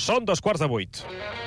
Són 7:45.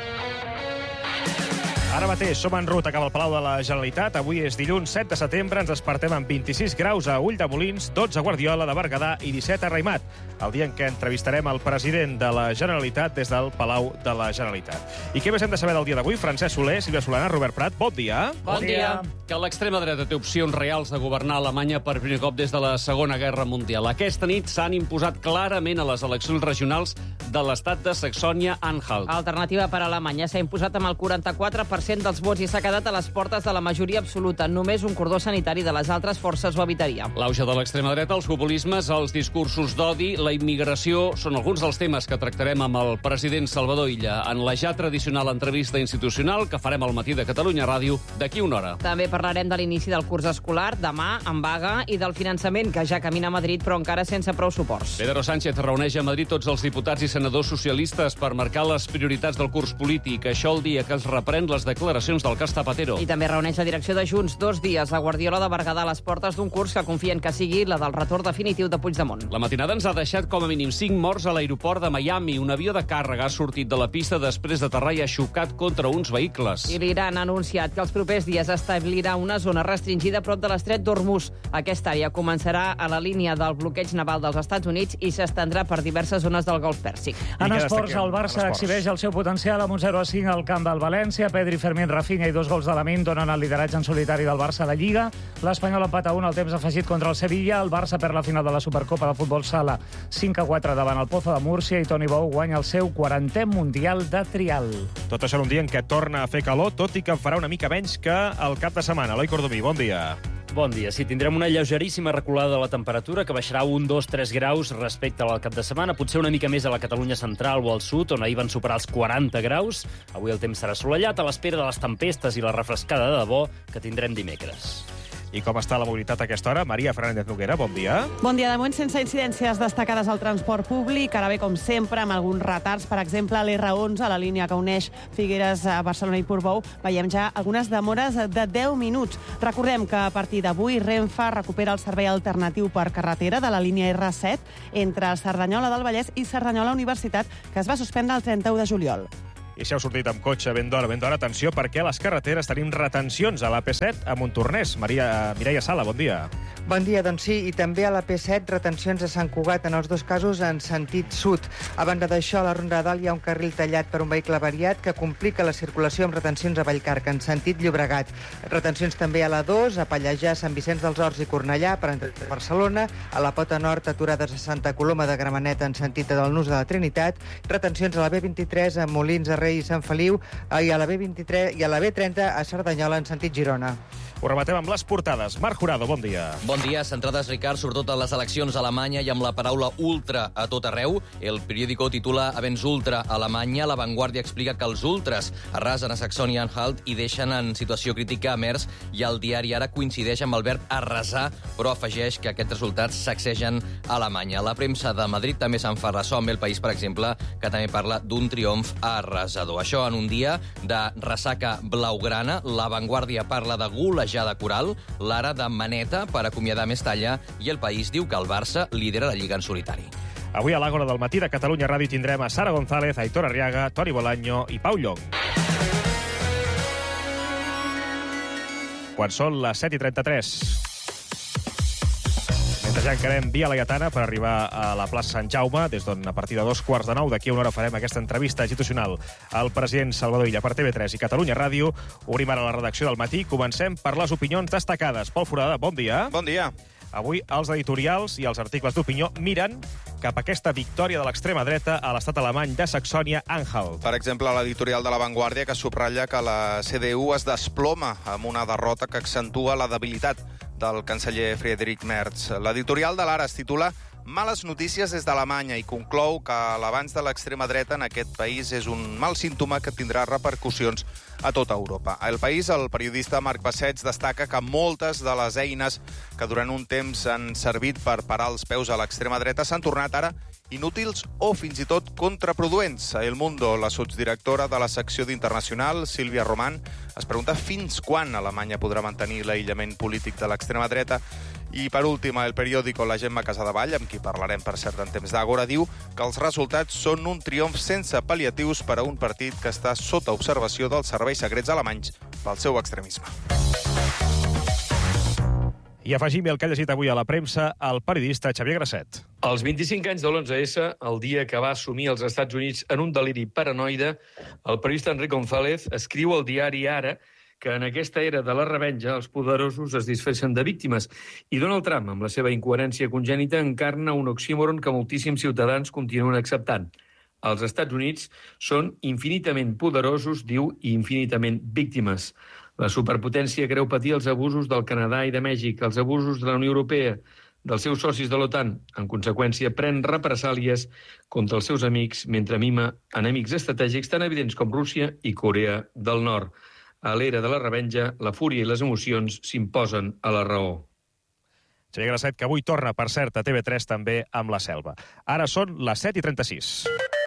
Ara mateix som en ruta cap al Palau de la Generalitat. Avui és dilluns 7 de setembre. Ens despertem amb 26 graus a Ulldemolins, 12 a Guardiola de Berguedà i 17 a Raimat. El dia en què entrevistarem el president de la Generalitat des del Palau de la Generalitat. I què més hem de saber del dia d'avui? Francesc Soler, Sílvia Solana, Robert Prat, bon dia. Bon dia. Que l'extrema dreta té opcions reals de governar Alemanya per primer cop des de la Segona Guerra Mundial. Aquesta nit s'han imposat clarament a les eleccions regionals de l'estat de Saxònia-Anhalt. Alternativa per a Alemanya s'ha imposat amb el 44% dels vots i s'ha quedat a les portes de la majoria absoluta. Només un cordó sanitari de les altres forces ho evitaria. L'auge de l'extrema dreta, els populismes, els discursos d'odi, la immigració són alguns dels temes que tractarem amb el president Salvador Illa en la ja tradicional entrevista institucional que farem al matí de Catalunya Ràdio d'aquí una hora. També parlarem de l'inici del curs escolar, demà, en vaga, i del finançament, que ja camina a Madrid, però encara sense prou suports. Pedro Sánchez reuneix a Madrid tots els diputats i senadors socialistes per marcar les prioritats del curs polític. Això el dia que es reprèn les declaracions del cas Zapatero. I també reuneix la direcció de Junts 2 dies a Guardiola de Berguedà a les portes d'un curs que confien que sigui la del retorn definitiu de Puigdemont. La matinada ens ha deixat com a mínim 5 morts a l'aeroport de Miami. Un avió de càrrega ha sortit de la pista després d'aterrar i ha xocat contra uns vehicles. I l'Iran ha anunciat que els propers dies establirà una zona restringida prop de l'estret d'Hormuz. Aquesta àrea començarà a la línia del bloqueig naval dels Estats Units i s'estendrà per diverses zones del Golf Pèrsic. En esports, el Barça exhibeix el seu potencial amb un 0-5 al camp del València. Pedri, Fermín, Rafinha i 2 gols de Lamine donen el lideratge en solitari del Barça a la Lliga. L'Espanyol empata 1 al temps afegit contra el Sevilla. El Barça perd la final de la Supercopa de Futbol Sala 5-4 davant el Pozo de Múrcia i Toni Bou guanya el seu 40è Mundial de Trial. Tot això en un dia en què torna a fer calor, tot i que en farà una mica menys que el cap de setmana. Eloi Cordomí, bon dia. Bon dia. Sí, tindrem una lleugeríssima reculada de la temperatura que baixarà 1, 2, 3 graus respecte al cap de setmana, potser una mica més a la Catalunya central o al sud, on ahir van superar els 40 graus. Avui el temps serà assolellat, a l'espera de les tempestes i la refrescada de debò que tindrem dimecres. I com està la mobilitat a aquesta hora? Maria Fernández Noguera, bon dia. Bon dia. De moment sense incidències destacades al transport públic, ara bé, com sempre, amb alguns retards. Per exemple, a l'R11, a la línia que uneix Figueres a Barcelona i Portbou, veiem ja algunes demores de 10 minuts. Recordem que a partir d'avui Renfe recupera el servei alternatiu per carretera de la línia R7 entre Cerdanyola del Vallès i Cerdanyola Universitat, que es va suspendre el 31 de juliol. I si heu sortit amb cotxe ben d'hora, atenció, perquè a les carreteres tenim retencions a l'AP7 a Montornès. Mireia Sala, bon dia. Bon dia, doncs sí, i també a la P7 retencions a Sant Cugat, en els dos casos en sentit sud. A banda d'això, a la Ronda de Dalt hi ha un carril tallat per un vehicle variat que complica la circulació amb retencions a Vallcarca, en sentit Llobregat. Retencions també a la 2, a Pallejà, Sant Vicenç dels Horts i Cornellà, per entrar a Barcelona, a la Pota Nord, aturades a Santa Coloma de Gramenet, en sentit del Nus de la Trinitat, retencions a la B23, a Molins, a Rei i Sant Feliu, i a la B23 i a la B30 a Cerdanyola, en sentit Girona. Ho rematem amb les portades. Marc Jurado, bon dia. Bon dia. Centrades, Ricard, sobretot a les eleccions a Alemanya i amb la paraula ultra a tot arreu. El periòdico titula Avens ultra a Alemanya. La Vanguardia explica que els ultras arrasen a Saxònia-Anhalt i deixen en situació crítica a Merz, i el diari Ara coincideix amb el verb arrasar, però afegeix que aquests resultats sacsegen a Alemanya. La premsa de Madrid també se'n fa ressò, amb El País, per exemple, que també parla d'un triomf arrasador. Això en un dia de ressaca blaugrana. La Vanguardia parla de golejada coral, l'Ara de maneta per acomiadar Mestalla, i El País diu que el Barça lidera la Lliga en solitari. Avui a l'Àgora del matí de Catalunya Ràdio tindrem a Sara González, Aitor Arriaga, Toni Bolaño i Pau Llong. Quan són les 7:33. Mentre ja encarem Via Laietana per arribar a la plaça Sant Jaume, des d'on a partir de 2:15 d'aquí a una hora farem aquesta entrevista institucional al president Salvador Illa per TV3 i Catalunya Ràdio. Obrim ara la redacció del matí. Comencem per les opinions destacades. Pol Forada, bon dia. Bon dia. Avui els editorials i els articles d'opinió miren cap a aquesta victòria de l'extrema dreta a l'estat alemany de Saxònia-Anhalt. Per exemple, l'editorial de La Vanguardia, que subratlla que la CDU es desploma amb una derrota que accentua la debilitat del canceller Friedrich Merz. L'editorial de l'Ara es titula Males notícies des d'Alemanya i conclou que l'avanç de l'extrema dreta en aquest país és un mal símptoma que tindrà repercussions a tota Europa. A El País, el periodista Marc Bassets destaca que moltes de les eines que durant un temps han servit per parar els peus a l'extrema dreta s'han tornat ara inútils o fins i tot contraproduents. A El Mundo, la sotsdirectora de la secció d'Internacional, Sílvia Román, es pregunta fins quan Alemanya podrà mantenir l'aïllament polític de l'extrema dreta I per últim, el periòdico La Gemma Casadevall, amb qui parlarem per cert en temps d'Àgora, diu que els resultats són un triomf sense pal·liatius per a un partit que està sota observació dels serveis secrets alemanys pel seu extremisme. I afegim el que ha llegit avui a la premsa el periodista Xavier Grasset. Als 25 anys de l'11S, el dia que va assumir els Estats Units en un deliri paranoide, el periodista Enric González escriu al diari Ara que en aquesta era de la revenja els poderosos es disfressen de víctimes i Donald Trump, amb la seva incoherència congènita, encarna un oxímoron que moltíssims ciutadans continuen acceptant. Els Estats Units són infinitament poderosos, diu, i infinitament víctimes. La superpotència creu patir els abusos del Canadà i de Mèxic, els abusos de la Unió Europea, dels seus socis de l'OTAN. En conseqüència, pren represàlies contra els seus amics, mentre mima enemics estratègics tan evidents com Rússia i Corea del Nord. A l'era de la revenja, la fúria i les emocions s'imposen a la raó. Xavier Grasset, que avui torna, per cert, a TV3 també amb La Selva. Ara són les 7:36.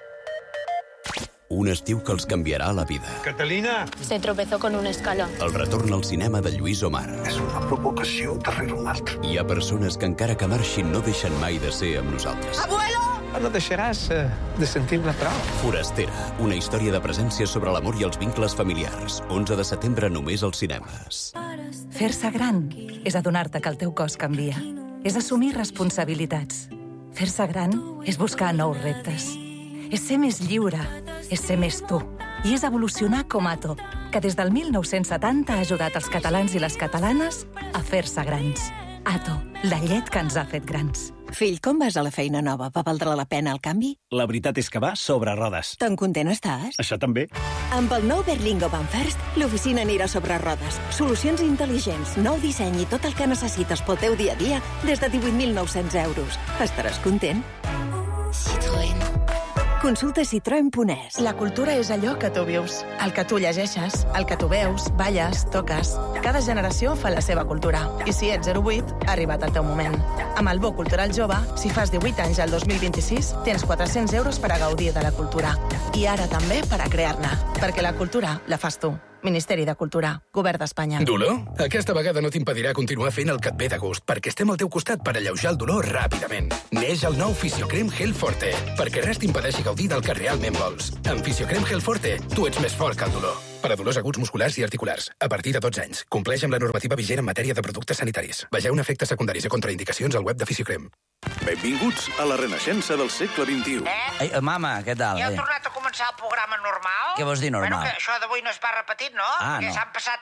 Un estiu que els canviarà la vida. Catalina! Se tropezó con una escala. El retorn al cinema de Lluís Omar. És una provocació darrere una altra. Hi ha persones que encara que marxin no deixen mai de ser amb nosaltres. Abuelo! No deixaràs de sentir-ne prou. Forastera, una història de presència sobre l'amor i els vincles familiars. 11 de setembre només als cinemes. Fer-se gran és adonar-te que el teu cos canvia. És assumir responsabilitats. Fer-se gran és buscar nous reptes. És ser més lliure, és ser més tu. I és evolucionar com Ato, que des del 1970 ha ajudat els catalans i les catalanes a fer-se grans. Ato, la llet que ens ha fet grans. Fill, com vas a la feina nova? Va valdre la pena el canvi? La veritat és que va sobre rodes. Tan content estàs? Això també. Amb el nou Berlingo Van First, l'oficina anirà sobre rodes. Solucions intel·ligents, nou disseny i tot el que necessites pel teu dia a dia des de 18.900 euros. Estaràs content? Citroën. Consulta Citroën.es. La cultura és allò que tu vius, el que tu llegeixes, el que tu veus, balles, toques. Cada generació fa la seva cultura. I si ets 08, ha arribat el teu moment. Amb el Bo Cultural Jove, si fas 18 anys al 2026, tens 400 euros per a gaudir de la cultura. I ara també per a crear-ne, perquè la cultura la fas tu. Ministeri de Cultura, Govern d'Espanya. Dolor? Aquesta vegada no t'impedirà continuar fent el que et ve de gust, perquè estem al teu costat per alleujar el dolor ràpidament. Neix el nou Fisiocrem Gel Forte, perquè res t'impedeixi gaudir del que realment vols. Amb Fisiocrem Gel Forte, tu ets més fort que el dolor. Per a dolors aguts musculars i articulars, a partir de 12 anys. Compleix amb la normativa vigent en matèria de productes sanitaris. Vegeu efectes secundaris i contraindicacions al web de Fisiocrem. Benvinguts a la renaixença del segle XXI. Ei, mama, què tal? Ja heu tornat a començar el programa normal? Què vols dir normal? Bueno, que això d'avui no es va repetit, no? Ah, Perquè no. s'han passat